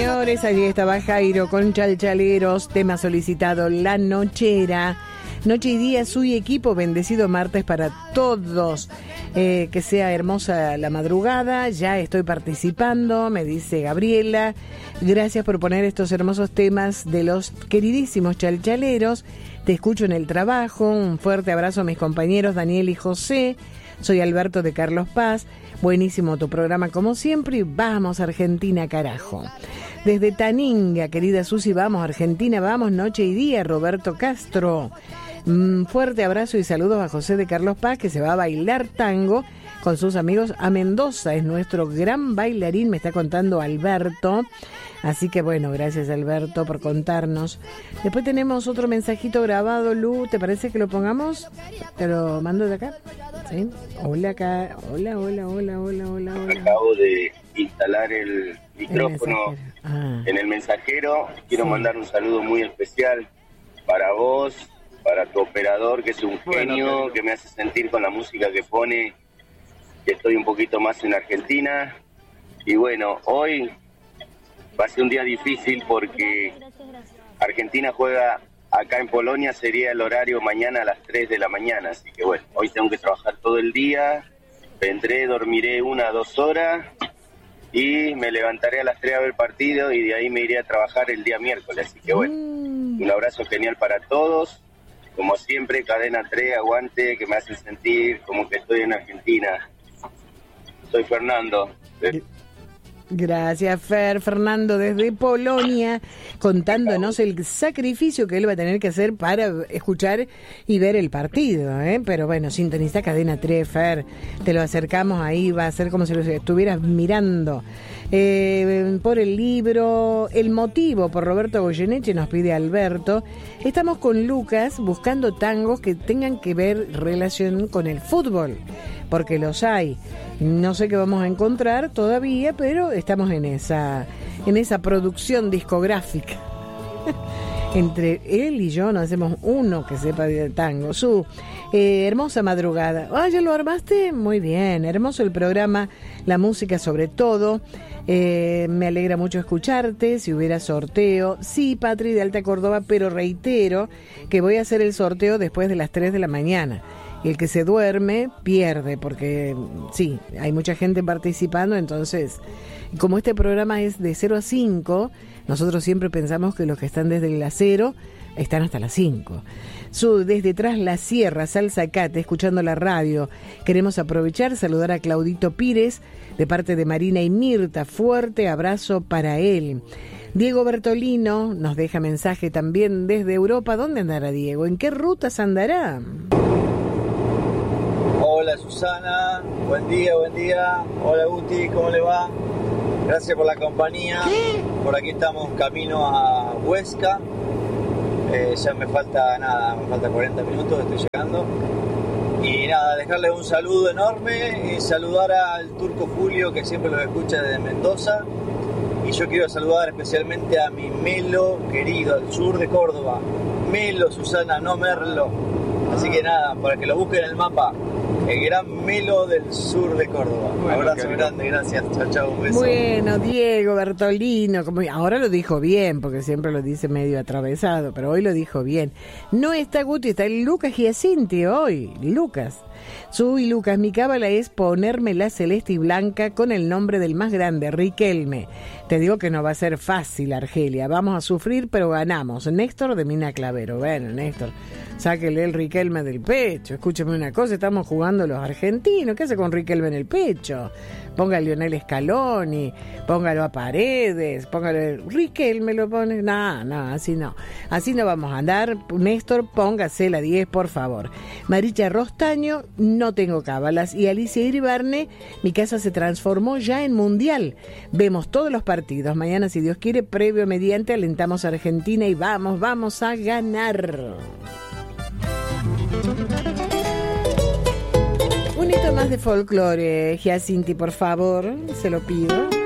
señores, allí estaba Jairo con Chalchaleros, tema solicitado La Nochera. Noche y día, su equipo, bendecido martes para todos. Que sea hermosa la madrugada, ya estoy participando, me dice Gabriela. Gracias por poner estos hermosos temas de los queridísimos Chalchaleros. Te escucho en el trabajo. Un fuerte abrazo a mis compañeros Daniel y José. Soy Alberto de Carlos Paz. Buenísimo tu programa como siempre y vamos Argentina, carajo. Desde Taninga, querida Susi, vamos Argentina, vamos noche y día, Roberto Castro. Fuerte abrazo y saludos a José de Carlos Paz, que se va a bailar tango con sus amigos a Mendoza. Es nuestro gran bailarín, me está contando Alberto. Así que bueno, gracias Alberto por contarnos. Después tenemos otro mensajito grabado, Lu, ¿te parece que lo pongamos? Te lo mando de acá. ¿Sí? Hola acá, hola. Acabo de instalar el micrófono en el mensajero. Quiero mandar un saludo muy especial para vos, para tu operador, que es un genio, que me hace sentir con la música que pone, que estoy un poquito más en Argentina. Y bueno, hoy va a ser un día difícil porque Argentina juega acá en Polonia, sería el horario mañana a las 3 de la mañana. Así que bueno, hoy tengo que trabajar todo el día, vendré, dormiré 1 o 2 horas y me levantaré a las 3 a ver el partido y de ahí me iré a trabajar el día miércoles. Así que bueno, un abrazo genial para todos. Como siempre, Cadena 3, aguante, que me hacen sentir como que estoy en Argentina. Soy Fernando. Gracias, Fernando, desde Polonia, contándonos el sacrificio que él va a tener que hacer para escuchar y ver el partido, ¿eh? Pero bueno, sintoniza Cadena 3, Fer, te lo acercamos ahí, va a ser como si lo estuvieras mirando. Por el libro El motivo, por Roberto Goyeneche, nos pide Alberto. Estamos con Lucas buscando tangos que tengan que ver relación con el fútbol, porque los hay. No sé qué vamos a encontrar todavía, pero estamos en esa producción discográfica. Entre él y yo nos hacemos uno que sepa de tango. Su hermosa madrugada. ¿Ya lo armaste? Muy bien, hermoso el programa, la música sobre todo. Me alegra mucho escucharte. Si hubiera sorteo, sí, Patri de Alta Córdoba, pero reitero que voy a hacer el sorteo después de las 3 de la mañana. Y el que se duerme pierde, porque sí, hay mucha gente participando, entonces, como este programa es de 0 a 5, nosotros siempre pensamos que los que están desde las 0 están hasta las 5. Desde Tras la Sierra, Salzacate, escuchando la radio. Queremos aprovechar, saludar a Claudito Pires, de parte de Marina y Mirta. Fuerte abrazo para él. Diego Bertolino nos deja mensaje también desde Europa. ¿Dónde andará Diego? ¿En qué rutas andará? Hola Susana, buen día. Hola Guti, ¿cómo le va? Gracias por la compañía. Por aquí estamos camino a Huesca. Ya me falta 40 minutos, estoy llegando. Y nada, dejarles un saludo enorme y saludar al Turco Julio, que siempre los escucha desde Mendoza. Y yo quiero saludar especialmente a mi Melo querido, al sur de Córdoba. Melo, Susana, no Merlo. Así que nada, para que lo busquen en el mapa. El gran Melo del sur de Córdoba. Un abrazo grande, gracias. Chao, un beso. Bueno, Diego Bertolino, como ahora lo dijo bien, porque siempre lo dice medio atravesado, pero hoy lo dijo bien. No está Guti, está el Lucas Giacinti hoy. Lucas. Lucas, mi cábala es ponerme la celeste y blanca con el nombre del más grande, Riquelme. Te digo que no va a ser fácil, Argelia. Vamos a sufrir, pero ganamos. Néstor de Mina Clavero. Bueno, Néstor, sáquele el Riquelme del pecho. Escúcheme una cosa, estamos jugando los argentinos. ¿Qué hace con Riquelme en el pecho? Ponga a Lionel Scaloni, póngalo a Paredes, póngalo... Riquelme lo pone... No, así no. Así no vamos a andar. Néstor, póngase la 10, por favor. Maricha Rostaño, no tengo cábalas. Y Alicia Iribarne, mi casa se transformó ya en mundial. Vemos todos los partidos. Mañana, si Dios quiere, previo mediante, alentamos a Argentina y vamos a ganar. Un hito más de folclore, Giacinti, por favor, se lo pido.